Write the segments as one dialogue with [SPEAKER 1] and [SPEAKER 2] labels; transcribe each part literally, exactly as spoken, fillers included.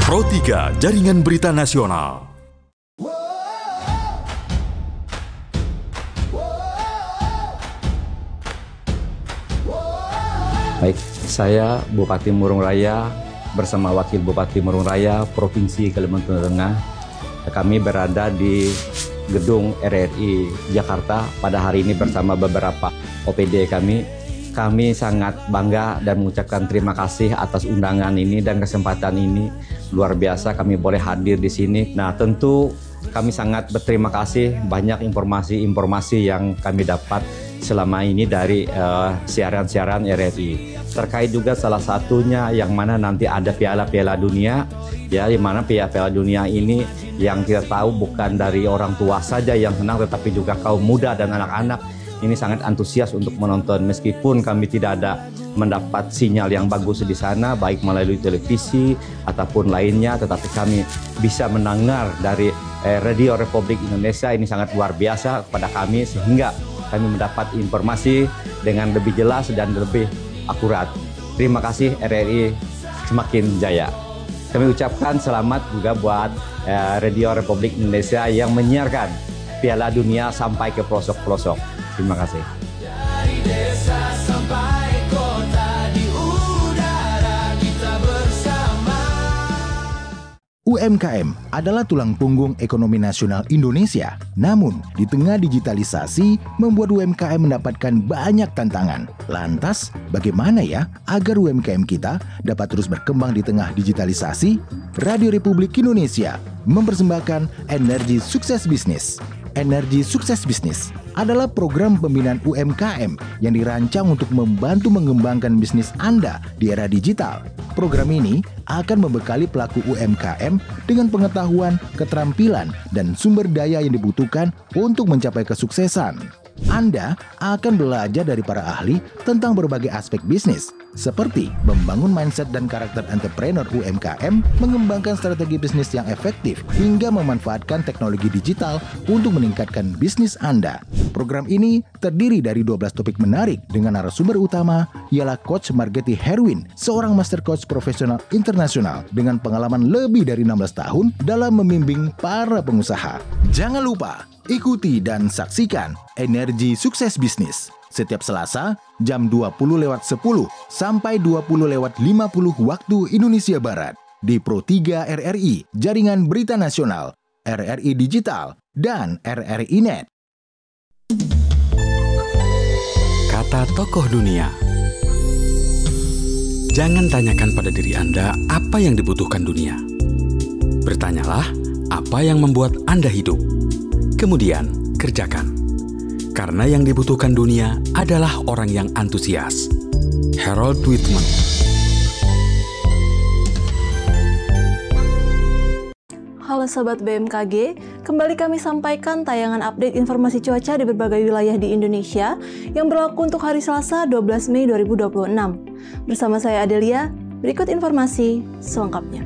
[SPEAKER 1] Pro tiga Jaringan Berita Nasional.
[SPEAKER 2] Baik, saya Bupati Murung Raya bersama Wakil Bupati Murung Raya Provinsi Kalimantan Tengah. Kami berada di Gedung R R I Jakarta pada hari ini bersama beberapa O P D kami. Kami sangat bangga dan mengucapkan terima kasih atas undangan ini dan kesempatan ini. Luar biasa kami boleh hadir di sini. Nah, tentu kami sangat berterima kasih banyak informasi-informasi yang kami dapat selama ini dari uh, siaran-siaran R R I. Terkait juga salah satunya yang mana nanti ada piala-piala dunia, ya, di mana piala-piala dunia ini yang kita tahu bukan dari orang tua saja yang senang, tetapi juga kaum muda dan anak-anak ini sangat antusias untuk menonton. Meskipun kami tidak ada mendapat sinyal yang bagus di sana, baik melalui televisi ataupun lainnya, tetapi kami bisa mendengar dari eh, Radio Republik Indonesia. Ini sangat luar biasa kepada kami, sehingga kami mendapat informasi dengan lebih jelas dan lebih akurat. Terima kasih R R I semakin jaya. Kami ucapkan selamat juga buat eh, Radio Republik Indonesia yang menyiarkan Piala Dunia sampai ke pelosok-pelosok. Terima kasih.
[SPEAKER 3] Dari desa sampai kota, di udara kita bersama.
[SPEAKER 4] U M K M adalah tulang punggung ekonomi nasional Indonesia. Namun, di tengah digitalisasi, membuat U M K M mendapatkan banyak tantangan. Lantas, bagaimana ya agar U M K M kita dapat terus berkembang di tengah digitalisasi? Radio Republik Indonesia mempersembahkan Energi Sukses Bisnis. Energi Sukses Bisnis adalah program pembinaan U M K M yang dirancang untuk membantu mengembangkan bisnis Anda di era digital. Program ini akan membekali pelaku U M K M dengan pengetahuan, keterampilan, dan sumber daya yang dibutuhkan untuk mencapai kesuksesan. Anda akan belajar dari para ahli tentang berbagai aspek bisnis, seperti membangun mindset dan karakter entrepreneur U M K M, mengembangkan strategi bisnis yang efektif, hingga memanfaatkan teknologi digital untuk meningkatkan bisnis Anda. Program ini terdiri dari dua belas topik menarik dengan narasumber utama ialah Coach Margeti Herwin, seorang master coach profesional internasional dengan pengalaman lebih dari enam belas tahun dalam membimbing para pengusaha. Jangan lupa ikuti dan saksikan Energi Sukses Bisnis setiap Selasa jam dua puluh lewat sepuluh sampai dua puluh lewat lima puluh waktu Indonesia Barat di Pro tiga R R I Jaringan Berita Nasional, R R I Digital, dan R R I Net.
[SPEAKER 1] Kata tokoh dunia. Jangan tanyakan pada diri Anda apa yang dibutuhkan dunia. Bertanyalah apa yang membuat Anda hidup. Kemudian, kerjakan. Karena yang dibutuhkan dunia adalah orang yang antusias. Harold Whitman.
[SPEAKER 5] Halo Sobat B M K G, kembali kami sampaikan tayangan update informasi cuaca di berbagai wilayah di Indonesia yang berlaku untuk hari Selasa dua belas Mei dua ribu dua puluh enam. Bersama saya Adelia, berikut informasi selengkapnya.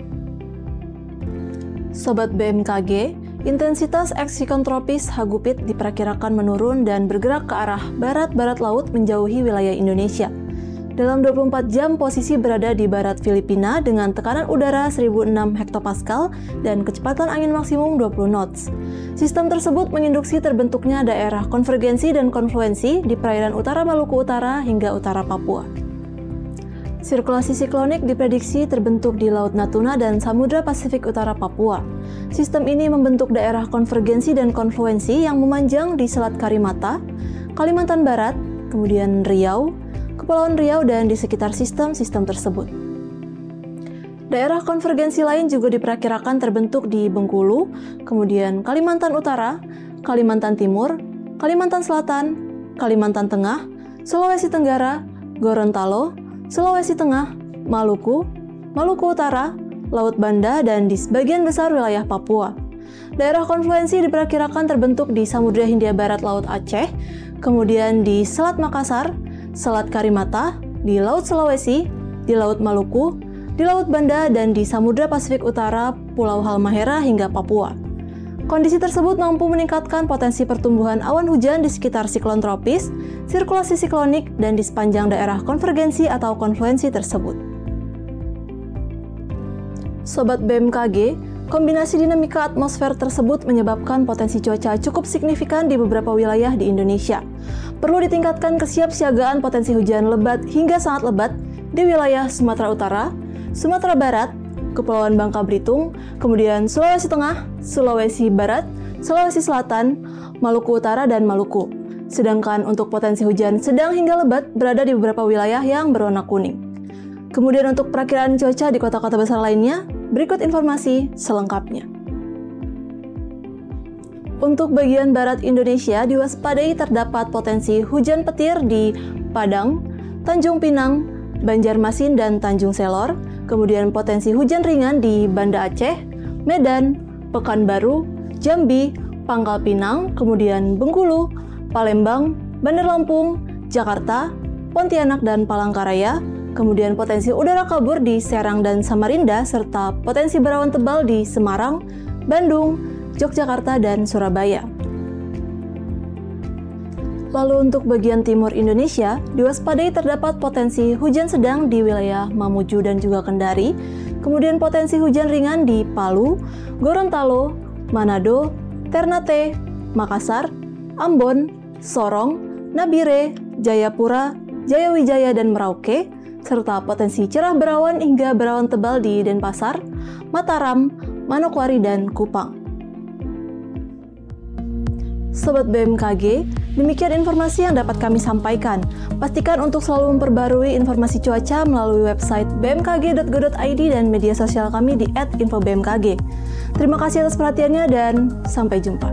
[SPEAKER 5] Sobat B M K G, intensitas eksiklon tropis Hagupit diperkirakan menurun dan bergerak ke arah barat-barat laut menjauhi wilayah Indonesia. Dalam dua puluh empat jam posisi berada di barat Filipina dengan tekanan udara seribu enam hektopascal dan kecepatan angin maksimum dua puluh knots. Sistem tersebut menginduksi terbentuknya daerah konvergensi dan konfluensi di perairan utara Maluku Utara hingga utara Papua. Sirkulasi siklonik diprediksi terbentuk di Laut Natuna dan Samudra Pasifik Utara Papua. Sistem ini membentuk daerah konvergensi dan konfluensi yang memanjang di Selat Karimata, Kalimantan Barat, kemudian Riau, Kepulauan Riau, dan di sekitar sistem-sistem tersebut. Daerah konvergensi lain juga diperkirakan terbentuk di Bengkulu, kemudian Kalimantan Utara, Kalimantan Timur, Kalimantan Selatan, Kalimantan Tengah, Sulawesi Tenggara, Gorontalo, Sulawesi Tengah, Maluku, Maluku Utara, Laut Banda, dan di sebagian besar wilayah Papua. Daerah konfluensi diperkirakan terbentuk di Samudra Hindia Barat Laut Aceh, kemudian di Selat Makassar, Selat Karimata, di Laut Sulawesi, di Laut Maluku, di Laut Banda, dan di Samudra Pasifik Utara, Pulau Halmahera hingga Papua. Kondisi tersebut mampu meningkatkan potensi pertumbuhan awan hujan di sekitar siklon tropis, sirkulasi siklonik, dan di sepanjang daerah konvergensi atau konfluensi tersebut. Sobat B M K G, kombinasi dinamika atmosfer tersebut menyebabkan potensi cuaca cukup signifikan di beberapa wilayah di Indonesia. Perlu ditingkatkan kesiapsiagaan potensi hujan lebat hingga sangat lebat di wilayah Sumatera Utara, Sumatera Barat, Kepulauan Bangka Belitung, kemudian Sulawesi Tengah, Sulawesi Barat, Sulawesi Selatan, Maluku Utara, dan Maluku. Sedangkan untuk potensi hujan sedang hingga lebat berada di beberapa wilayah yang berwarna kuning. Kemudian untuk perakiraan cuaca di kota-kota besar lainnya, berikut informasi selengkapnya. Untuk bagian barat Indonesia, diwaspadai terdapat potensi hujan petir di Padang, Tanjung Pinang, Banjarmasin, dan Tanjung Selor, kemudian potensi hujan ringan di Banda Aceh, Medan, Pekanbaru, Jambi, Pangkal Pinang, kemudian Bengkulu, Palembang, Bandar Lampung, Jakarta, Pontianak, dan Palangkaraya, kemudian potensi udara kabur di Serang dan Samarinda, serta potensi berawan tebal di Semarang, Bandung, Yogyakarta, dan Surabaya. Lalu untuk bagian timur Indonesia, diwaspadai terdapat potensi hujan sedang di wilayah Mamuju dan juga Kendari, kemudian potensi hujan ringan di Palu, Gorontalo, Manado, Ternate, Makassar, Ambon, Sorong, Nabire, Jayapura, Jayawijaya, dan Merauke, serta potensi cerah berawan hingga berawan tebal di Denpasar, Mataram, Manokwari, dan Kupang. Sobat B M K G, demikian informasi yang dapat kami sampaikan. Pastikan untuk selalu memperbarui informasi cuaca melalui website b m k g dot go dot i d dan media sosial kami di et info b m k g. Terima kasih atas perhatiannya dan sampai jumpa.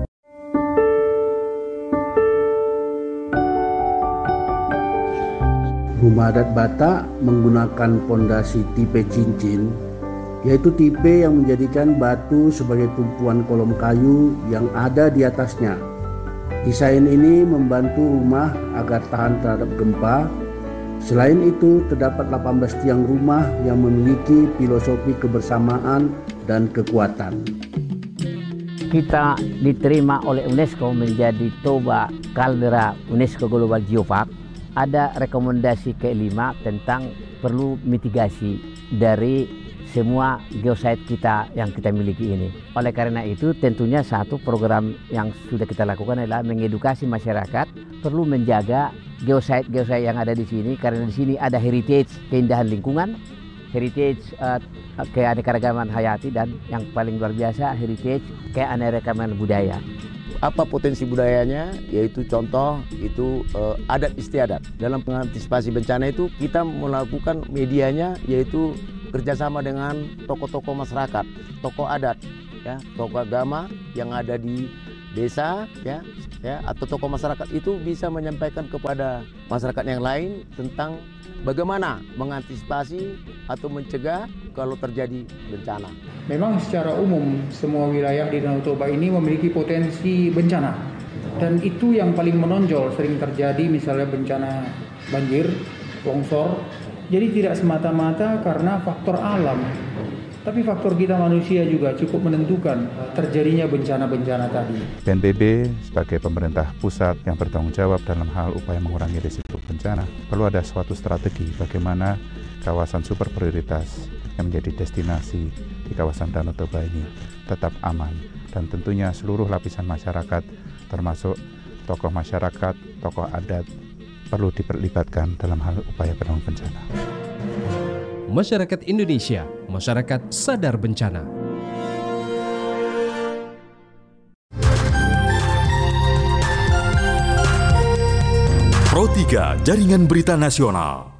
[SPEAKER 6] Rumah adat Batak menggunakan pondasi tipe cincin, yaitu tipe yang menjadikan batu sebagai tumpuan kolom kayu yang ada di atasnya. Desain ini membantu rumah agar tahan terhadap gempa. Selain itu, terdapat delapan belas tiang rumah yang memiliki filosofi kebersamaan dan kekuatan.
[SPEAKER 7] Kita diterima oleh UNESCO menjadi Toba Kaldera UNESCO Global Geopark. Ada rekomendasi kelima tentang perlu mitigasi dari semua geosite kita yang kita miliki ini. Oleh karena itu tentunya satu program yang sudah kita lakukan adalah mengedukasi masyarakat perlu menjaga geosite-geosite yang ada di sini, karena di sini ada heritage keindahan lingkungan, heritage uh, keanekaragaman hayati, dan yang paling luar biasa heritage keanekaragaman budaya.
[SPEAKER 8] Apa potensi budayanya? Yaitu contoh itu uh, adat istiadat. Dalam mengantisipasi bencana itu kita melakukan medianya yaitu kerjasama dengan tokoh-tokoh masyarakat, tokoh adat, ya, tokoh agama yang ada di desa, ya, ya, atau tokoh masyarakat itu bisa menyampaikan kepada masyarakat yang lain tentang bagaimana mengantisipasi atau mencegah kalau terjadi bencana.
[SPEAKER 9] Memang secara umum semua wilayah di Danau Toba ini memiliki potensi bencana, dan itu yang paling menonjol sering terjadi, misalnya bencana banjir, longsor. Jadi tidak semata-mata karena faktor alam, tapi faktor kita manusia juga cukup menentukan terjadinya bencana-bencana tadi.
[SPEAKER 10] B N P B sebagai pemerintah pusat yang bertanggung jawab dalam hal upaya mengurangi risiko bencana, perlu ada suatu strategi bagaimana kawasan super prioritas yang menjadi destinasi di kawasan Danau Toba ini tetap aman, dan tentunya seluruh lapisan masyarakat termasuk tokoh masyarakat, tokoh adat perlu diperlibatkan dalam hal upaya penanggulangan bencana.
[SPEAKER 11] Masyarakat Indonesia, masyarakat sadar bencana.
[SPEAKER 12] Pro tiga Jaringan Berita Nasional.